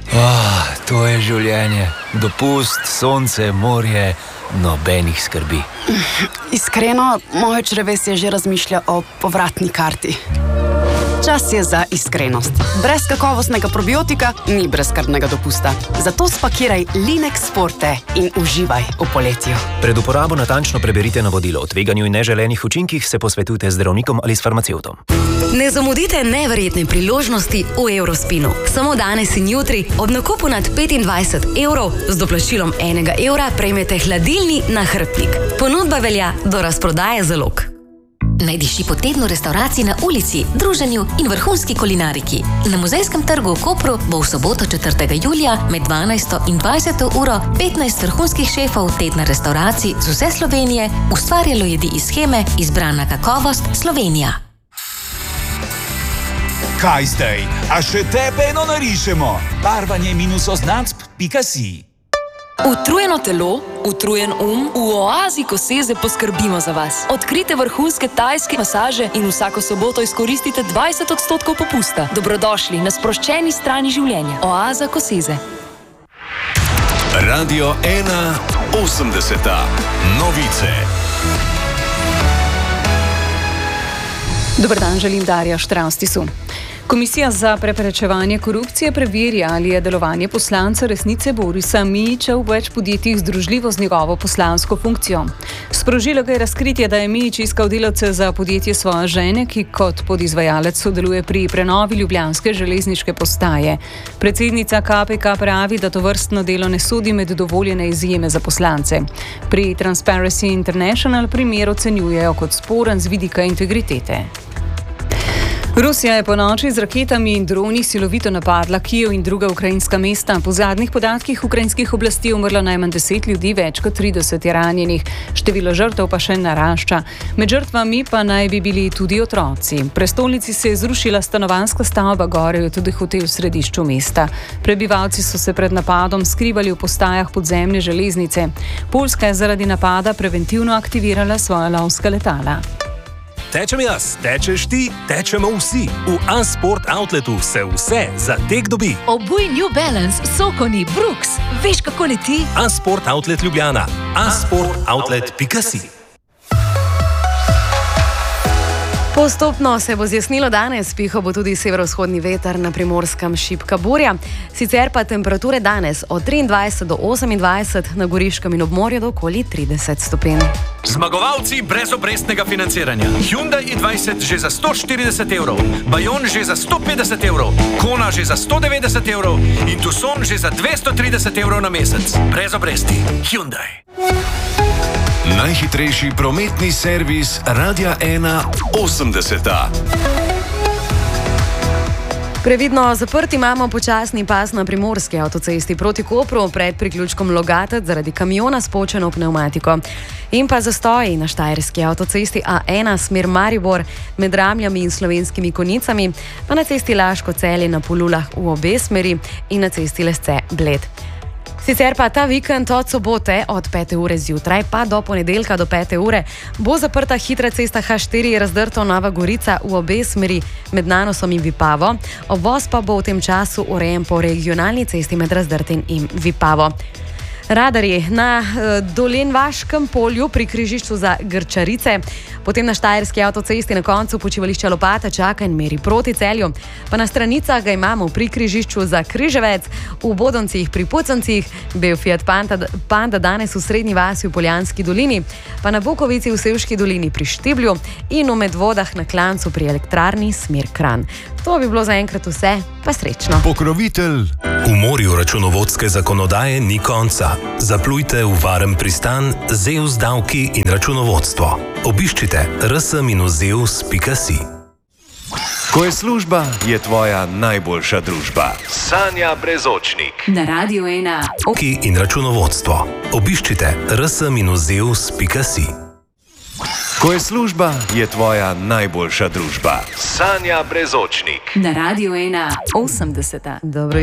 To je življenje. Dopust, sonce, morje, nobenih skrbi. Iskreno, moje črevesje že razmišlja o povratni karti. Čas je za iskrenost. Brez kakovostnega probiotika ni brezskrbnega dopusta. Zato spakiraj Linex Forte in uživaj v poletju. Pred uporabo natančno preberite navodilo o tveganju in neželenih učinkih, se posvetujte z zdravnikom ali s farmacevtom. Ne zamudite neverjetne priložnosti v Eurospinu. Samo danes in jutri ob nakupu nad 25 evrov z doplačilom 1 evra prejmete hladilni nahrbtnik. Ponudba velja do razprodaje zalog. Najdiši po tednu restauracij na ulici, druženju in vrhunski kulinariki. Na Muzejskem trgu v Kopru bo v soboto 4. julija med 12. in 20. uro 15 vrhunskih šefov tedna restauracij z vse Slovenije ustvarjalo jedi iz sheme Izbrana kakovost Slovenija. Kaj zdaj? A še tebe eno narišemo? Barvanje -oznacb.si. Utrujeno telo, utrujen v oazi Koseze poskrbimo za vas. Odkrite vrhunske tajske masaže in vsako soboto izkoristite 20% popusta. Dobrodošli na sproščeni strani življenja. Oaza Koseze. Radio 1 80. Novice. Dober dan, želim Darja Štraustisu. Komisija za preprečevanje korupcije preverja, ali je delovanje poslanca Resnice Borisa Mijića v več podjetjih združljivo z njegovo poslansko funkcijo. Sprožilo ga je razkritje, da je Mijić iskal delavce za podjetje svoje žene, ki kot podizvajalec sodeluje pri prenovi ljubljanske železniške postaje. Predsednica KPK pravi, da tovrstno delo ne sodi med dovoljene izjeme za poslance. Pri Transparency International primer ocenjujejo kot sporen z vidika integritete. Rusija je ponoči z raketami in droni silovito napadla Kijev in druga ukrajinska mesta. Po zadnjih podatkih ukrajinskih oblasti je umrlo najmanj 10 ljudi, več kot 30 je ranjenih. Število žrtev pa še narašča. Med žrtvami pa naj bi bili tudi otroci. V prestolnici se je zrušila stanovanjska stavba, gore je tudi hotel v središču mesta. Prebivalci so se pred napadom skrivali v postajah podzemne železnice. Poljska je zaradi napada preventivno aktivirala svoja lovska letala. Tečem jaz, tečeš ti, tečemo vsi. V A-Sport Outletu se vse za tek dobi. Obuj New Balance, Sokoni, Brooks. Veš, kako leti? A-Sport Outlet Ljubljana. A-sportoutlet.si. Postopno se bo zjasnilo danes, pihal bo tudi severovzhodni veter, na Primorskem šibka burja. Sicer pa temperature danes od 23 do 28, na Goriškem in ob morju do okoli 30 stopinj. Zmagovalci brezobrestnega financiranja. Hyundai i20 že za 140 evrov, Bayon že za 150 evrov, Kona že za 190 evrov in Tucson že za 230 evrov na mesec. Brez obresti. Hyundai. Najhitrejši prometni servis Radia 1 80. Previdno zaprt imamo počasni pas na primorski avtocesti proti Kopru pred priključkom Logatec zaradi kamiona s počeno pnevmatiko. In pa zastoji na štajerski avtocesti A1 smer Maribor med Ramljami in Slovenskimi Konjicami, pa na cesti Laško-Celje na Polulah v obe smeri in na cesti Lesce-Bled. Sicer pa ta vikend od sobote od 5. ure zjutraj pa do ponedeljka do 5. ure bo zaprta hitra cesta H4 Razdrto Nova Gorica v obe smeri med Nanosom in Vipavo. Obvoz pa bo v tem času urejen po regionalni cesti med Razdrtim in Vipavo. Radarji na Dolenjvaškem polju pri križišču za Grčarice, potem na štajerski avtocesti na koncu počivališča Lopata čaka in meri proti Celju, pa na stranicah ga imamo pri križišču za Križevec, v Bodoncih pri Pucancih, bil Fiat Panda danes v Srednji vasi v Poljanski dolini, pa na Bukovici v Sevški dolini pri Štiblju in v Medvodah na Klancu pri elektrarni smer Kranj. To bi bilo zaenkrat vse, pa srečno. Pokrovitelj. V morju računovodske zakonodaje ni konca. Zaplujte v varen pristan Zeus davki in računovodstvo. Obiščite rs-zeus.si. Ko je služba, je tvoja najboljša družba. Sanja Brezočnik. Na Radio 1 Davki in računovodstvo. Obiščite rs-zeus.si. Ko je služba, je tvoja najboljša družba. Sanja Brezočnik. Na Radio 1 80. Dobro.